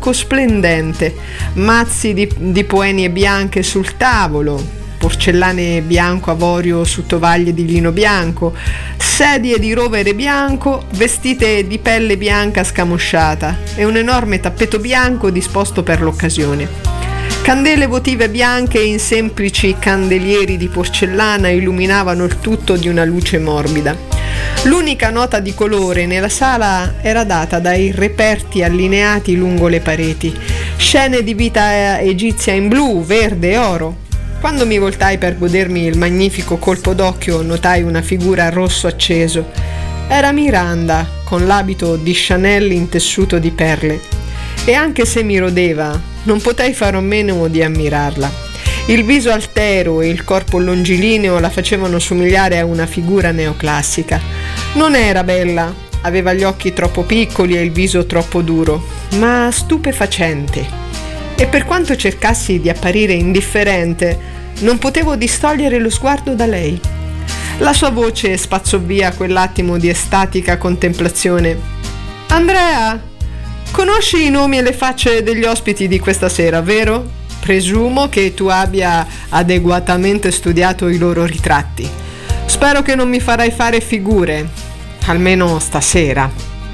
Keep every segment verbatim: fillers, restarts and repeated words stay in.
bianco splendente, mazzi di, di poenie bianche sul tavolo, porcellane bianco avorio su tovaglie di lino bianco, sedie di rovere bianco vestite di pelle bianca scamosciata e un enorme tappeto bianco disposto per l'occasione. Candele votive bianche in semplici candelieri di porcellana illuminavano il tutto di una luce morbida. L'unica nota di colore nella sala era data dai reperti allineati lungo le pareti, scene di vita egizia in blu, verde e oro. Quando mi voltai per godermi il magnifico colpo d'occhio, notai una figura rosso acceso. Era Miranda, con l'abito di Chanel in tessuto di perle. E anche se mi rodeva, non potei fare a meno di ammirarla. Il viso altero e il corpo longilineo la facevano somigliare a una figura neoclassica. Non era bella, aveva gli occhi troppo piccoli e il viso troppo duro, ma stupefacente. E per quanto cercassi di apparire indifferente, non potevo distogliere lo sguardo da lei. La sua voce spazzò via quell'attimo di estatica contemplazione. «Andrea, conosci i nomi e le facce degli ospiti di questa sera, vero? Presumo che tu abbia adeguatamente studiato i loro ritratti. Spero che non mi farai fare figure, almeno stasera».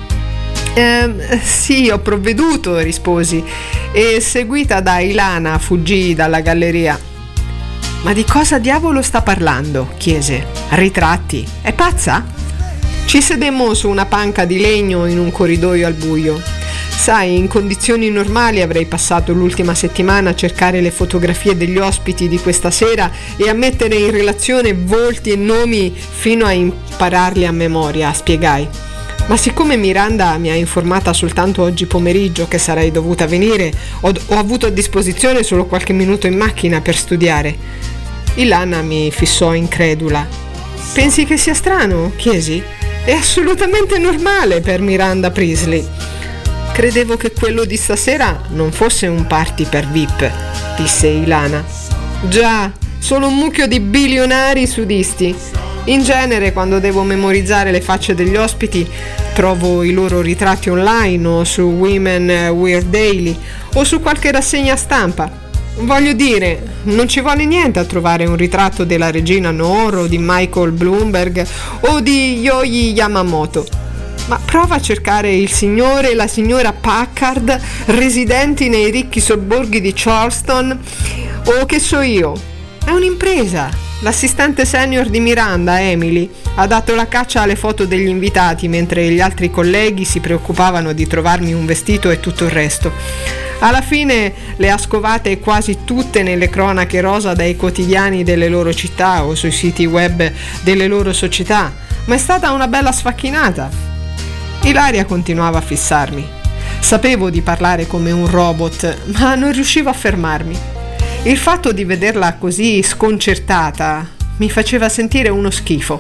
Eh, sì, ho provveduto, risposi, e seguita da Ilana fuggii dalla galleria. «Ma di cosa diavolo sta parlando?» chiese. «Ritratti? È pazza?» Ci sedemmo su una panca di legno in un corridoio al buio. Sai, in condizioni normali avrei passato l'ultima settimana a cercare le fotografie degli ospiti di questa sera e a mettere in relazione volti e nomi fino a impararli a memoria, spiegai. Ma siccome Miranda mi ha informata soltanto oggi pomeriggio che sarei dovuta venire, ho, ho avuto a disposizione solo qualche minuto in macchina per studiare. Ilana mi fissò incredula. «Pensi che sia strano?» chiesi. «È assolutamente normale per Miranda Priestley». «Credevo che quello di stasera non fosse un party per V I P», disse Ilana. «Già, solo un mucchio di bilionari sudisti. In genere, quando devo memorizzare le facce degli ospiti, trovo i loro ritratti online o su Women Wear Daily o su qualche rassegna stampa. Voglio dire, non ci vuole niente a trovare un ritratto della regina Noor o di Michael Bloomberg o di Yohji Yamamoto. Ma prova a cercare il signore e la signora Packard residenti nei ricchi sobborghi di Charleston o che so io. È un'impresa». L'assistente senior di Miranda, Emily, ha dato la caccia alle foto degli invitati mentre gli altri colleghi si preoccupavano di trovarmi un vestito e tutto il resto. Alla fine le ha scovate quasi tutte nelle cronache rosa dai quotidiani delle loro città o sui siti web delle loro società, ma è stata una bella sfacchinata. Ilaria continuava a fissarmi. Sapevo di parlare come un robot, ma non riuscivo a fermarmi. Il fatto di vederla così sconcertata mi faceva sentire uno schifo.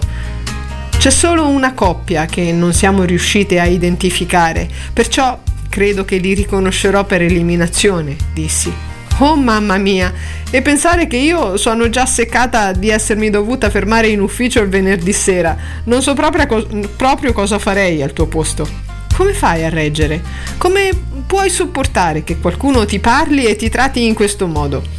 C'è solo una coppia che non siamo riuscite a identificare, perciò credo che li riconoscerò per eliminazione, dissi. Oh mamma mia, e pensare che io sono già seccata di essermi dovuta fermare in ufficio il venerdì sera. Non so proprio, co- proprio cosa farei al tuo posto. Come fai a reggere? Come puoi sopportare che qualcuno ti parli e ti tratti in questo modo?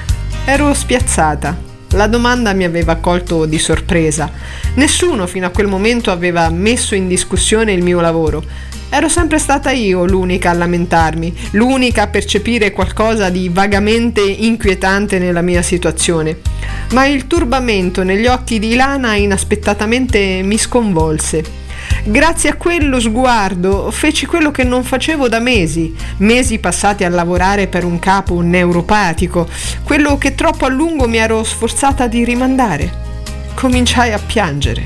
Ero spiazzata. La domanda mi aveva colto di sorpresa. Nessuno fino a quel momento aveva messo in discussione il mio lavoro. Ero sempre stata io l'unica a lamentarmi, l'unica a percepire qualcosa di vagamente inquietante nella mia situazione. Ma il turbamento negli occhi di Ilana inaspettatamente mi sconvolse. Grazie a quello sguardo feci quello che non facevo da mesi, mesi passati a lavorare per un capo neuropatico, quello che troppo a lungo mi ero sforzata di rimandare. Cominciai a piangere.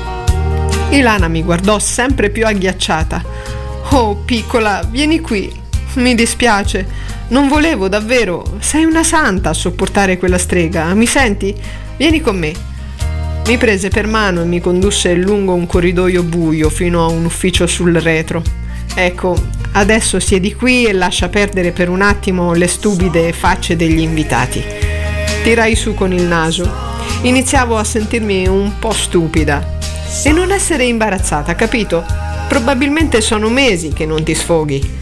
Ilana mi guardò sempre più agghiacciata. «Oh, piccola, vieni qui. Mi dispiace. Non volevo, davvero. Sei una santa a sopportare quella strega. Mi senti? Vieni con me». Mi prese per mano e mi condusse lungo un corridoio buio fino a un ufficio sul retro. «Ecco, adesso siedi qui e lascia perdere per un attimo le stupide facce degli invitati». Tirai su con il naso. Iniziavo a sentirmi un po' stupida. E non essere imbarazzata, capito? Probabilmente sono mesi che non ti sfoghi.